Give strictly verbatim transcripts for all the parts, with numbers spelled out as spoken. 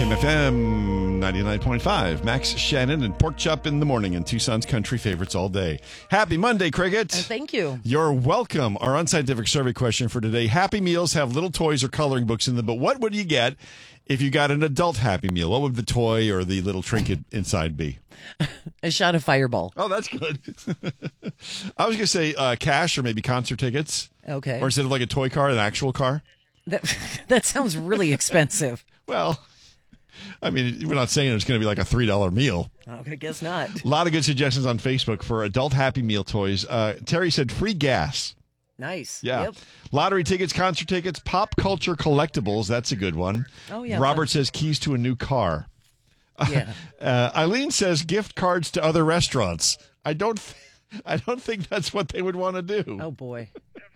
Kim F M ninety-nine point five. Max Shannon and Pork Chop in the morning and Tucson's country favorites all day. Happy Monday, Cricket. Uh, thank you. You're welcome. Our unscientific survey question for today. Happy Meals have little toys or coloring books in them, but what would you get if you got an adult Happy Meal? What would the toy or the little trinket inside be? A shot of Fireball. Oh, that's good. I was going to say uh, cash or maybe concert tickets. Okay. Or instead of like a toy car, an actual car. That, that sounds really expensive. Well, I mean, we're not saying it's going to be like a three dollar meal. I guess not. A lot of good suggestions on Facebook for adult Happy Meal toys. Uh, Terry said free gas. Nice. Yeah. Yep. Lottery tickets, concert tickets, pop culture collectibles. That's a good one. Oh, yeah. Robert fun. says keys to a new car. Yeah. Uh, Eileen says gift cards to other restaurants. I don't th- I don't think that's what they would want to do. Oh, boy.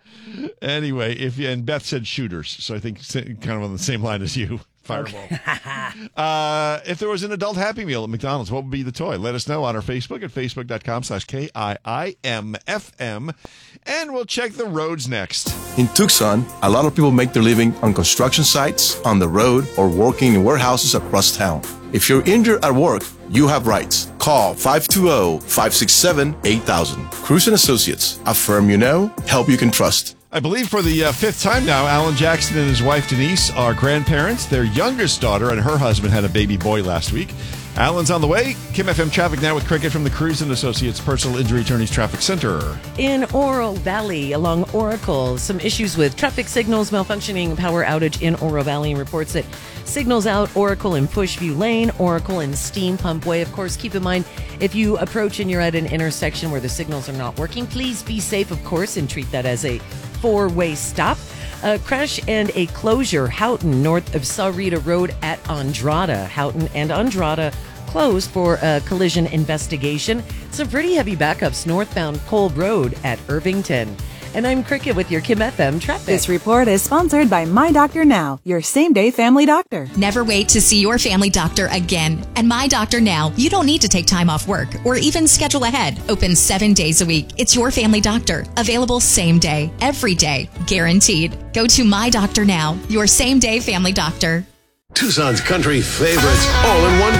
Anyway, if you, and Beth said shooters, so I think kind of on the same line as you. Fireball. Okay. uh, if there was an adult Happy Meal at McDonald's, what would be the toy? Let us know on our Facebook at facebook.com slash K I I M F M. And we'll check the roads next. In Tucson, a lot of people make their living on construction sites, on the road, or working in warehouses across town. If you're injured at work, you have rights. Call five two zero, five six seven, eight thousand. Cruz and Associates, a firm you know, help you can trust. I believe for the uh, fifth time now, Alan Jackson and his wife Denise are grandparents. Their youngest daughter and her husband had a baby boy last week. Alan's on the way. Kim F M traffic now with Cricket from the Cruz and Associates Personal Injury Attorneys Traffic Center. In Oro Valley along Oracle, some issues with traffic signals, malfunctioning power outage in Oro Valley, and reports that signals out Oracle and Pushview Lane, Oracle and Steam Pump Way. Of course, keep in mind, if you approach and you're at an intersection where the signals are not working, please be safe, of course, and treat that as a four-way stop. A crash and a closure, Houghton, north of Sahuarita Road at Andrada. Houghton and Andrada closed for a collision investigation. Some pretty heavy backups northbound Kolb Road at Irvington. And I'm Cricket with your Kim F M traffic. This report is sponsored by My Doctor Now, your same-day family doctor. Never wait to see your family doctor again. At My Doctor Now, you don't need to take time off work or even schedule ahead. Open seven days a week. It's your family doctor. Available same day, every day, guaranteed. Go to My Doctor Now, your same-day family doctor. Tucson's country favorites, all in one